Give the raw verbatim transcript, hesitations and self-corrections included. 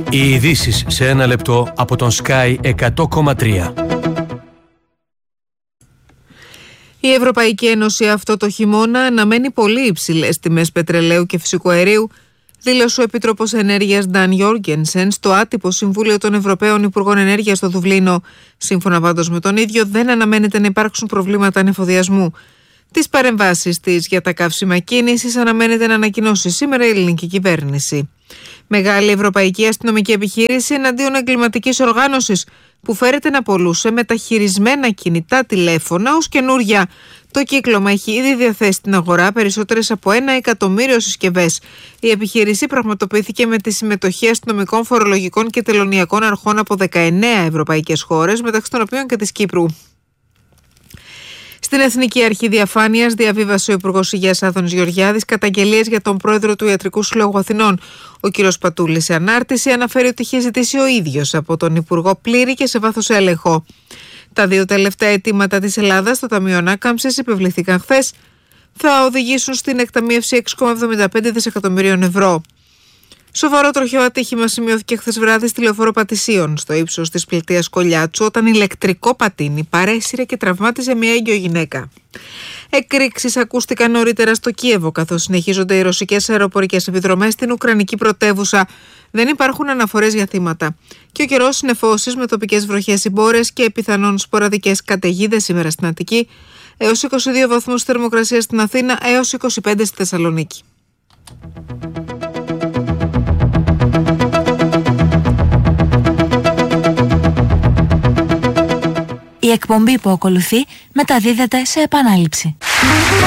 Οι ειδήσεις σε ένα λεπτό από τον Sky εκατό κόμμα τρία. Η Ευρωπαϊκή Ένωση αυτό το χειμώνα αναμένει πολύ υψηλές τιμές πετρελαίου και φυσικού αερίου, δήλωσε ο Επίτροπος Ενέργειας Νταν Γιόργενσεν στο άτυπο Συμβούλιο των Ευρωπαίων Υπουργών Ενέργειας στο Δουβλίνο. Σύμφωνα πάντως με τον ίδιο, δεν αναμένεται να υπάρξουν προβλήματα ανεφοδιασμού. Τις παρεμβάσεις της για τα καύσιμα κίνησης αναμένεται να ανακοινώσει σήμερα η ελληνική κυβέρνηση. Μεγάλη ευρωπαϊκή αστυνομική επιχείρηση εναντίον εγκληματικής οργάνωσης που φέρεται να πωλούσε μεταχειρισμένα κινητά τηλέφωνα ως καινούρια. Το κύκλωμα έχει ήδη διαθέσει στην αγορά περισσότερες από ένα εκατομμύριο συσκευές. Η επιχείρηση πραγματοποιήθηκε με τη συμμετοχή αστυνομικών, φορολογικών και τελωνειακών αρχών από δεκαεννέα ευρωπαϊκές χώρες, μεταξύ των οποίων και της Κύπρου. Στην Εθνική Αρχή Διαφάνειας διαβίβασε ο Υπουργός Υγείας Άδωνης Γεωργιάδης καταγγελίες για τον πρόεδρο του Ιατρικού Συλλόγου Αθηνών. Ο κ. Πατούλης σε ανάρτηση αναφέρει ότι είχε ζητήσει ο ίδιος από τον Υπουργό πλήρη και σε βάθος έλεγχο. Τα δύο τελευταία αιτήματα της Ελλάδας στο Ταμείο Ανάκαμψης επιβληθήκαν χθες. Θα οδηγήσουν στην εκταμείευση έξι κόμμα εβδομήντα πέντε δισεκατομμυρίων ευρώ. Σοβαρό τροχαίο ατύχημα σημειώθηκε χθες βράδυ στη λεωφόρο Πατησίων, στο ύψος της πλατείας Κολιάτσου, όταν ηλεκτρικό πατίνι παρέσυρε και τραυμάτισε μια έγκυο γυναίκα. Εκρήξεις ακούστηκαν νωρίτερα στο Κίεβο, καθώς συνεχίζονται οι ρωσικές αεροπορικές επιδρομές στην ουκρανική πρωτεύουσα. Δεν υπάρχουν αναφορές για θύματα. Και ο καιρός συννεφώσεις με τοπικές βροχές συμπόρες και πιθανόν σποραδικές καταιγίδες σήμερα στην Αττική, έως είκοσι δύο βαθμούς θερμοκρασία στην Αθήνα, έως είκοσι πέντε στη Θεσσαλονίκη. Η εκπομπή που ακολουθεί μεταδίδεται σε επανάληψη.